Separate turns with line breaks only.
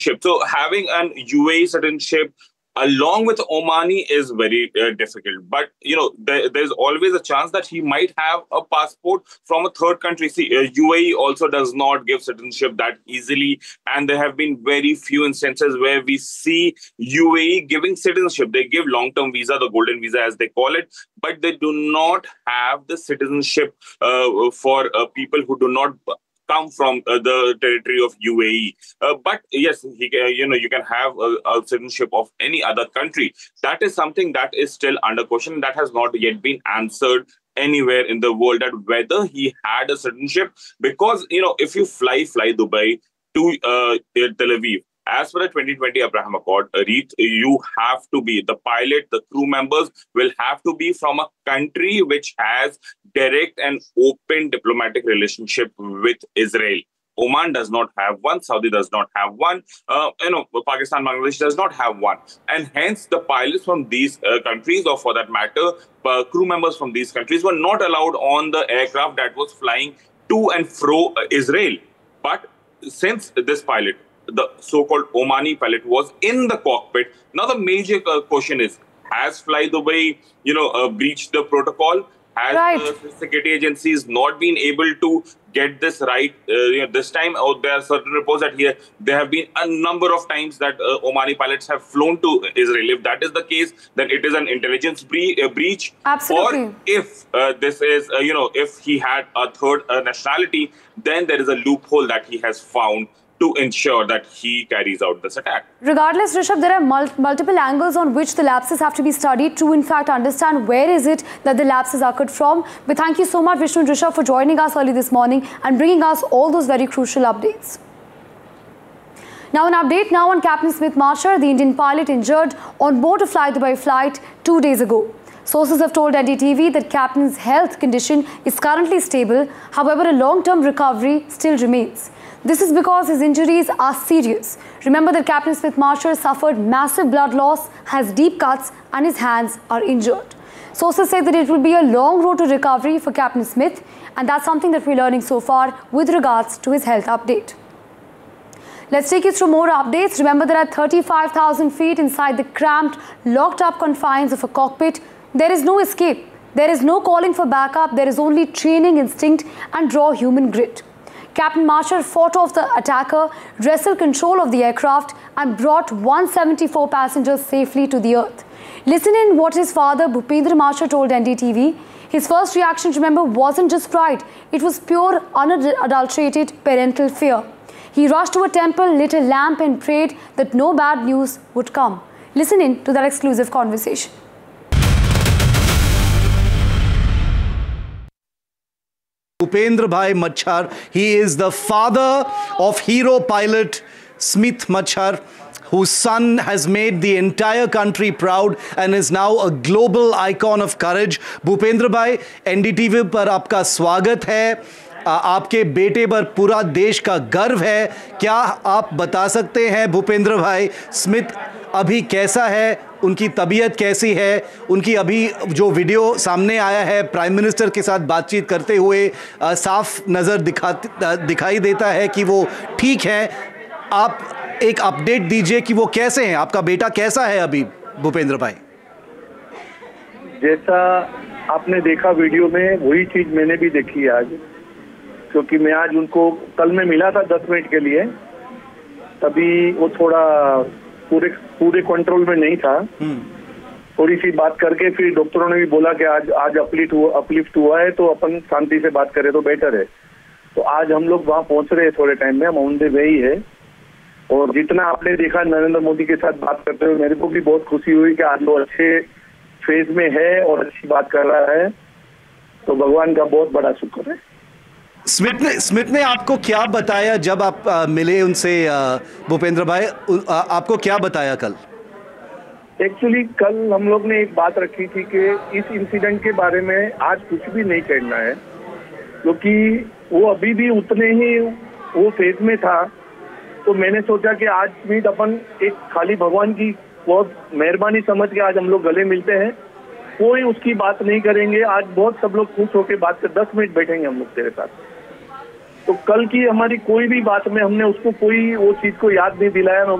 So having an UAE citizenship along with Omani is very difficult. But there's always a chance that he might have a passport from a third country. See, UAE also does not give citizenship that easily, and there have been very few instances where we see UAE giving citizenship. They give long-term visa, the golden visa as they call it, but they do not have the citizenship for people who do not come from the territory of UAE. But yes, you can have a citizenship of any other country. That is something that is still under question. That has not yet been answered anywhere in the world, that whether he had a citizenship. Because if you fly Dubai to Tel Aviv, as per the 2020 Abraham Accord, Reet, you have to be, the pilot, the crew members will have to be from a country which has direct and open diplomatic relationship with Israel. Oman does not have one. Saudi does not have one. Pakistan, Bangladesh does not have one. And hence, the pilots from these countries, or for that matter, crew members from these countries, were not allowed on the aircraft that was flying to and fro Israel. But since this pilot, the so-called Omani pilot, was in the cockpit, now the major question is, has Fly Dubai, breached the protocol? Has the security agencies not been able to get this right this time? Or there are certain reports that there have been a number of times that Omani pilots have flown to Israel. If that is the case, then it is an intelligence breach.
Absolutely.
Or if this is, if he had a third nationality, then there is a loophole that he has found to ensure that he carries out this attack.
Regardless, Rishabh, there are multiple angles on which the lapses have to be studied to, in fact, understand where is it that the lapses occurred from. We thank you so much, Vishnu and Rishabh, for joining us early this morning and bringing us all those very crucial updates. Now, an update now on Captain Smith Marcher, the Indian pilot injured on board a Fly Dubai flight 2 days ago. Sources have told NDTV that Captain's health condition is currently stable. However, a long-term recovery still remains. This is because his injuries are serious. Remember that Captain Smith Marcher suffered massive blood loss, has deep cuts, and his hands are injured. Sources say that it will be a long road to recovery for Captain Smith, and that's something that we're learning so far with regards to his health update. Let's take you through more updates. Remember that at 35,000 feet inside the cramped, locked-up confines of a cockpit, there is no escape. There is no calling for backup. There is only training instinct and raw human grit. Captain Marcher fought off the attacker, wrestled control of the aircraft, and brought 174 passengers safely to the earth. Listen in what his father, Bhupendra Marcher, told NDTV. His first reaction, remember, wasn't just pride. It was pure, unadulterated parental fear. He rushed to a temple, lit a lamp, and prayed that no bad news would come. Listen in to that exclusive conversation.
Bhupendra Bhai Machhar, he is the father of hero pilot Smith Machhar, whose son has made the entire country proud and is now a global icon of courage. Bhupendra Bhai, NDTV पर आपका स्वागत है. आपके बेटे पर पूरा देश का गर्व है. क्या आप बता सकते हैं भूपेंद्र भाई, स्मिथ अभी कैसा है, उनकी तबीयत कैसी है? उनकी अभी जो वीडियो सामने आया है प्राइम मिनिस्टर के साथ बातचीत करते हुए, साफ नज़र दिखाई देता है कि वो ठीक है. आप एक अपडेट दीजिए कि वो कैसे हैं, आपका बेटा कैसा है अभी भूपेंद्र भाई?
जैसा आपने देखा वीडियो में, वही चीज़ मैंने भी देखी है आज, क्योंकि मैं आज उनको कल में मिला था 10 मिनट के लिए, तभी वो थोड़ा पूरे कंट्रोल में नहीं था. थोड़ी सी बात करके फिर डॉक्टरों ने भी बोला कि आज अपलिफ्ट हुआ है तो अपन शांति से बात करें तो बेटर है. तो आज हम लोग वहाँ पहुँच रहे हैं थोड़े टाइम में, हम ऑन द वे ही है. और जितना आपने देखा नरेंद्र मोदी के साथ बात करते हुए, मेरे को भी बहुत खुशी हुई कि आज वो अच्छे फेज में है और अच्छी बात कर रहा है. तो भगवान का बहुत बड़ा शुक्र है.
स्मिथ ने आपको क्या बताया जब आप मिले उनसे? भूपेंद्र भाई, आपको क्या बताया कल?
एक्चुअली कल हम लोग ने एक बात रखी थी कि इस इंसिडेंट के बारे में आज कुछ भी नहीं कहना है, क्योंकि वो अभी भी उतने ही वो फेज में था. तो मैंने सोचा कि आज स्मिथ अपन एक खाली भगवान की बहुत मेहरबानी समझ के आज हम लोग गले मिलते हैं. कोई उसकी बात नहीं करेंगे. आज बहुत सब लोग खुश होकर बात कर 10 मिनट बैठेंगे हम लोग तेरे साथ. तो कल की हमारी कोई भी बात में हमने उसको कोई वो चीज को याद नहीं दिलाया।